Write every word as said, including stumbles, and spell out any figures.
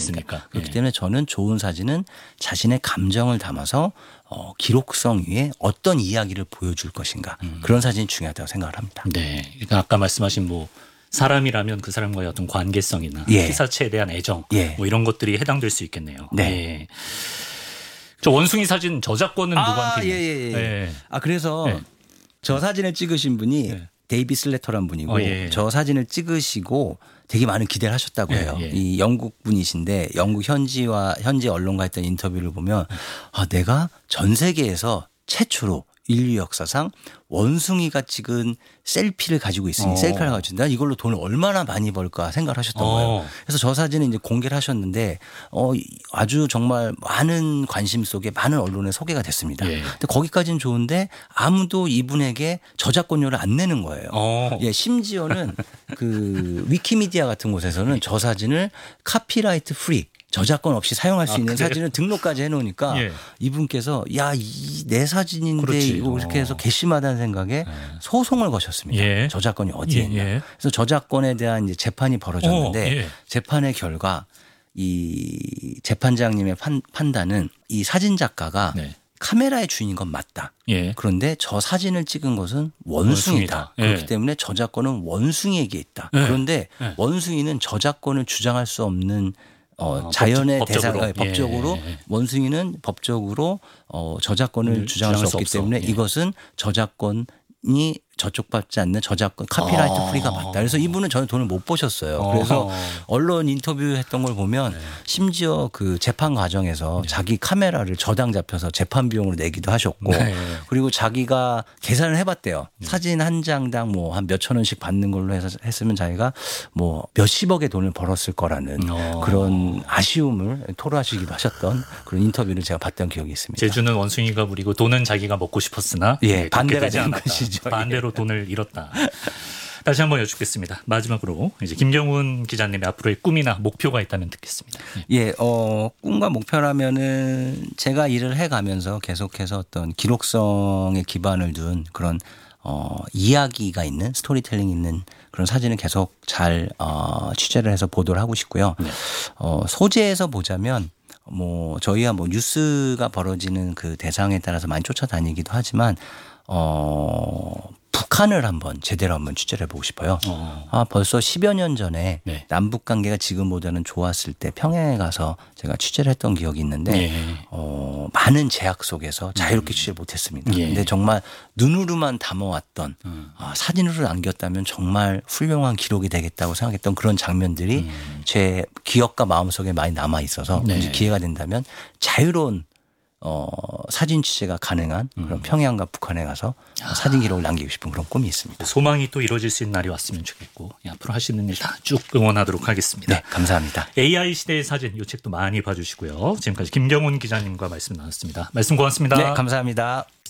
있으니까. 그렇기 예. 때문에 저는 좋은 사진은 자신의 감정을 담아서 어, 기록성 위에 어떤 이야기를 보여줄 것인가 음. 그런 사진이 중요하다고 생각을 합니다. 네, 그러니까 아까 말씀하신 뭐 사람이라면 그 사람과의 어떤 관계성이나 예. 피사체에 대한 애정 예. 뭐 이런 것들이 해당될 수 있겠네요. 네. 예. 저 원숭이 사진 저작권은 아, 누구한테? 예, 예, 예. 예. 아 그래서 예. 저 사진을 찍으신 분이 예. 데이비 슬래터란 분이고 어, 예. 저 사진을 찍으시고 되게 많은 기대를 하셨다고 해요. 예, 예. 이 영국 분이신데 영국 현지와 현지 언론과 했던 인터뷰를 보면 아, 내가 전 세계에서 최초로 인류 역사상 원숭이가 찍은 셀피를 가지고 있으니 어. 셀카를 가지고 있다. 이걸로 돈을 얼마나 많이 벌까 생각을 하셨던 어. 거예요. 그래서 저 사진을 이제 공개를 하셨는데 어, 아주 정말 많은 관심 속에 많은 언론에 소개가 됐습니다. 예. 근데 거기까지는 좋은데 아무도 이분에게 저작권료를 안 내는 거예요. 어. 예, 심지어는 그 위키미디아 같은 곳에서는 저 사진을 카피라이트 프리 저작권 없이 사용할 수 아, 있는 그래요? 사진을 등록까지 해놓으니까 예. 이분께서 야, 이 내 사진인데 그렇지. 이거 이렇게 해서 어. 괘씸하다는 생각에 예. 소송을 거셨습니다. 예. 저작권이 어디에 있냐. 예, 예. 그래서 저작권에 대한 이제 재판이 벌어졌는데 어, 예. 재판의 결과 이 재판장님의 판, 판단은 이 사진 작가가 네. 카메라의 주인인 건 맞다. 예. 그런데 저 사진을 찍은 것은 원숭이다. 원숭이다. 예. 그렇기 때문에 저작권은 원숭이에게 있다. 예. 그런데 예. 원숭이는 저작권을 주장할 수 없는 어, 아, 자연의 법- 대상 법적으로. 법적으로 예. 원숭이는 법적으로 어, 저작권을 음, 주장할 수 주장할 수 없기 없어. 때문에 예. 이것은 저작권이 저촉받지 않는 저작권 카피라이트 아. 프리가 맞다. 그래서 이분은 저는 돈을 못 보셨어요. 어. 그래서 언론 인터뷰했던 걸 보면 네. 심지어 그 재판 과정에서 자기 카메라를 저당 잡혀서 재판 비용으로 내기도 하셨고 네. 그리고 자기가 계산을 해봤대요. 사진 한 장당 뭐 한 몇천 원씩 받는 걸로 해서 했으면 자기가 뭐 몇십억의 돈을 벌었을 거라는 어. 그런 아쉬움을 토로하시기도 하셨던 그런 인터뷰를 제가 봤던 기억이 있습니다. 제주는 원숭이가 부리고 돈은 자기가 먹고 싶었으나 예, 예, 반대가 그렇게 되지 되는 않았다. 것이죠. 반대로 돈을 잃었다. 다시 한번 여쭙겠습니다. 마지막으로 이제 김경훈 기자님의 앞으로의 꿈이나 목표가 있다면 듣겠습니다. 예. 예, 어, 꿈과 목표라면은 제가 일을 해가면서 계속해서 어떤 기록성에 기반을 둔 그런 어, 이야기가 있는 스토리텔링 있는 그런 사진을 계속 잘 어, 취재를 해서 보도를 하고 싶고요. 네. 어, 소재에서 보자면 뭐 저희야 뭐 뉴스가 벌어지는 그 대상에 따라서 많이 쫓아다니기도 하지만 어, 북한을 한번 제대로 한번 취재를 해보고 싶어요. 어. 아, 벌써 십여 년 전에 네. 남북 관계가 지금보다는 좋았을 때 평양에 가서 제가 취재를 했던 기억이 있는데 네. 어, 많은 제약 속에서 자유롭게 취재를 못했습니다. 예. 근데 정말 눈으로만 담아왔던 음. 아, 사진으로 남겼다면 정말 훌륭한 기록이 되겠다고 생각했던 그런 장면들이 음. 제 기억과 마음속에 많이 남아 있어서 네. 이제 기회가 된다면 자유로운 어, 사진 취재가 가능한 음. 그런 평양과 북한에 가서 사진 기록을 남기고 싶은 그런 꿈이 있습니다. 소망이 또 이루어질 수 있는 날이 왔으면 좋겠고 예, 앞으로 하시는 일 다 쭉 응원하도록 하겠습니다. 네, 감사합니다. 에이아이 시대의 사진 이 책도 많이 봐주시고요. 지금까지 김경훈 기자님과 말씀 나눴습니다. 말씀 고맙습니다. 네, 감사합니다.